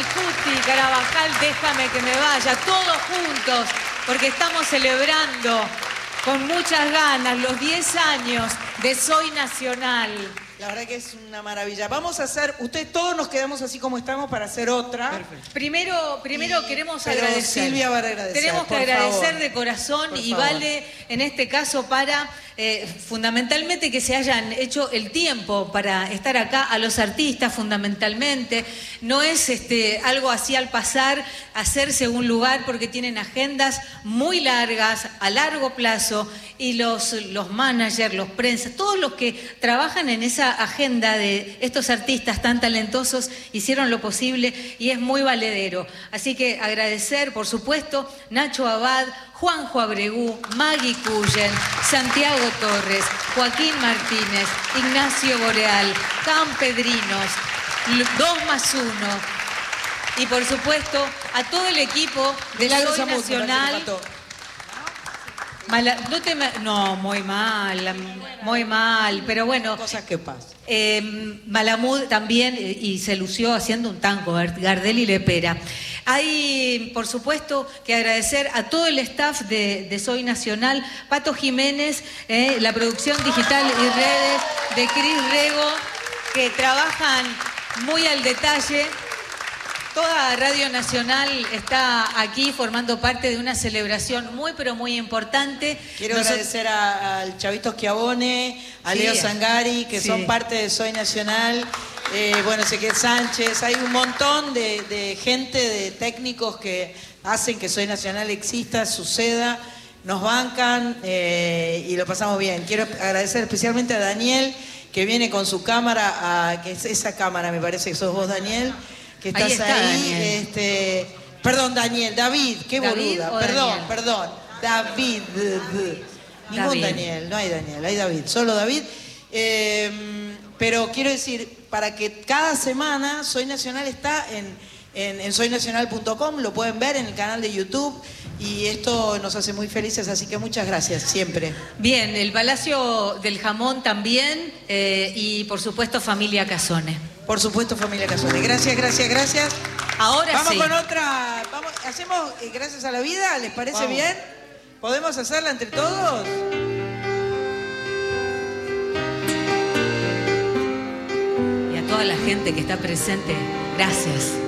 Cuti, Carabajal, déjame que me vaya, todos juntos, porque estamos celebrando con muchas ganas los 10 años de Soy Nacional. La verdad que es una maravilla. Vamos a hacer, ustedes todos nos quedamos así como estamos para hacer otra. Perfecto. Primero queremos agradecer. Silvia va a agradecer. Tenemos que agradecer de corazón y vale en este caso para fundamentalmente que se hayan hecho el tiempo para estar acá, a los artistas fundamentalmente. No es algo así al pasar, hacerse un lugar porque tienen agendas muy largas, a largo plazo, y los managers, los prensas, todos los que trabajan en esa agenda de estos artistas tan talentosos hicieron lo posible y es muy valedero. Así que agradecer, por supuesto, Nacho Abad, Juanjo Abregú, Maggie Cullen, Santiago Torres, Joaquín Martínez, Ignacio Boreal, Campedrinos, 2+1 y por supuesto a todo el equipo de Soy Nacional. No, muy mal, pero bueno. Cosas que pasan. Malamud también, y se lució haciendo un tango, Gardel y Lepera. Hay, por supuesto, que agradecer a todo el staff de Soy Nacional, Pato Jiménez, la producción digital y redes de Cris Rego, que trabajan muy al detalle. Toda Radio Nacional está aquí formando parte de una celebración muy, pero muy importante. Quiero agradecer al Chavito Schiavone, a Leo Zangari, que son parte de Soy Nacional. Bueno, Ezequiel Sánchez. Hay un montón de gente, de técnicos que hacen que Soy Nacional exista, suceda. Nos bancan y lo pasamos bien. Quiero agradecer especialmente a Daniel, que viene con su cámara, que es esa cámara, me parece que sos vos, Daniel. Que estás ahí, perdón, David, qué boluda, perdón, David, ningún Daniel, no hay Daniel, hay David, solo David, pero quiero decir, para que cada semana Soy Nacional está en soynacional.com, lo pueden ver en el canal de YouTube y esto nos hace muy felices, así que muchas gracias, siempre. Bien, el Palacio del Jamón también y por supuesto Familia Casone. Por supuesto, Familia Casone. Gracias, gracias, gracias. Ahora vamos sí. Vamos con otra. ¿Hacemos Gracias a la Vida? ¿Les parece bien? ¿Podemos hacerla entre todos? Y a toda la gente que está presente, gracias.